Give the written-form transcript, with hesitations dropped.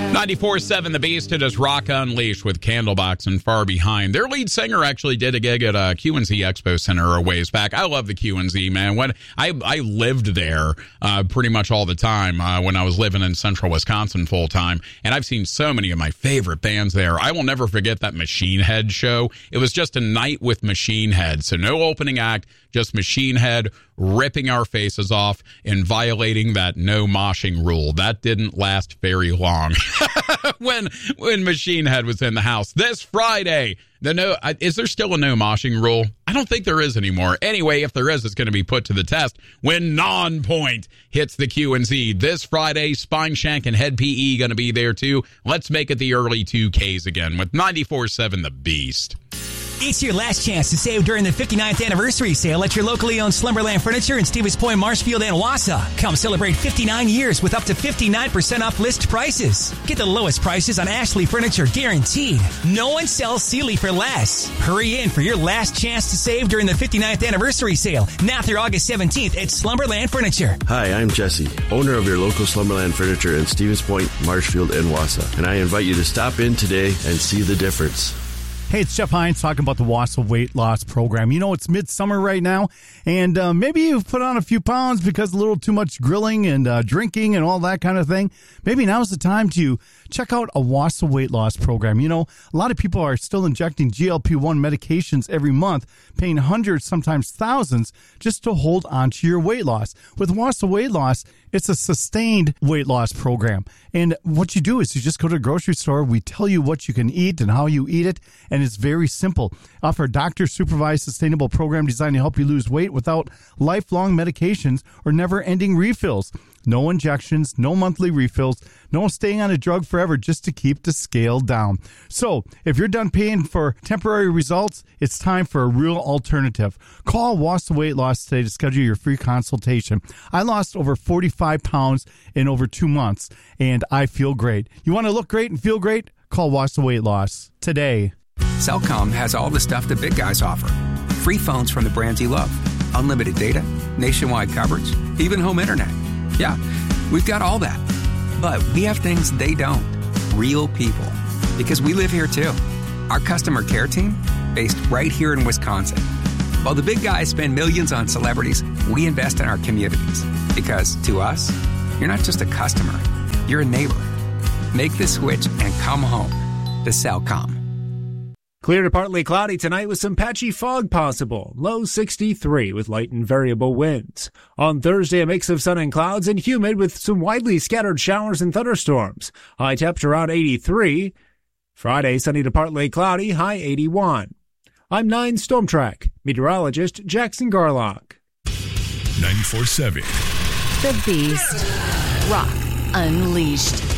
94.7 The Beast. It is Rock Unleashed with Candlebox and Far Behind. Their lead singer actually did a gig at QNZ Expo Center a ways back. I love the QNZ, man. When I lived there pretty much all the time when I was living in central Wisconsin full time, and I've seen so many of my favorite bands there. I will never forget that Machine Head show. It was just a night with Machine Head, so no opening act, just Machine Head ripping our faces off and violating that no moshing rule. That didn't last very long when Machine Head was in the house. This Friday, is there still a no moshing rule? I don't think there is anymore. Anyway, if there is, it's going to be put to the test when Nonpoint hits the QNZ. This Friday, Spine Shank and Head PE going to be there too. Let's make it the early 2Ks again with 94.7 The Beast. It's your last chance to save during the 59th anniversary sale at your locally owned Slumberland Furniture in Stevens Point, Marshfield, and Wausau. Come celebrate 59 years with up to 59% off list prices. Get the lowest prices on Ashley Furniture guaranteed. No one sells Sealy for less. Hurry in for your last chance to save during the 59th anniversary sale, now through August 17th at Slumberland Furniture. Hi, I'm Jesse, owner of your local Slumberland Furniture in Stevens Point, Marshfield, and Wausau. And I invite you to stop in today and see the difference. Hey, it's Jeff Hines talking about the Wausau Weight Loss Program. You know, it's midsummer right now, and maybe you've put on a few pounds because a little too much grilling and drinking and all that kind of thing. Maybe now's the time to check out a Wausau Weight Loss Program. You know, a lot of people are still injecting GLP-1 medications every month, paying hundreds, sometimes thousands, just to hold on to your weight loss. With Wausau Weight Loss, it's a sustained weight loss program. And what you do is you just go to the grocery store. We tell you what you can eat and how you eat it. And it's very simple. Offer a doctor-supervised sustainable program designed to help you lose weight without lifelong medications or never-ending refills. No injections, no monthly refills, no staying on a drug forever just to keep the scale down. So, if you're done paying for temporary results, it's time for a real alternative. Call Wausau Weight Loss today to schedule your free consultation. I lost over 45 pounds in over 2 months, and I feel great. You want to look great and feel great? Call Wausau Weight Loss today. Cellcom has all the stuff the big guys offer. Free phones from the brands you love. Unlimited data, nationwide coverage, even home internet. Yeah, we've got all that. But we have things they don't. Real people. Because we live here too. Our customer care team, based right here in Wisconsin. While the big guys spend millions on celebrities, we invest in our communities. Because to us, you're not just a customer, you're a neighbor. Make the switch and come home to Cellcom. Clear to partly cloudy tonight with some patchy fog possible. Low 63 with light and variable winds. On Thursday, a mix of sun and clouds and humid with some widely scattered showers and thunderstorms. High temperature around 83. Friday, sunny to partly cloudy, high 81. I'm 9 Storm Track meteorologist Jackson Garlock. 94.7 The Beast. Rock Unleashed.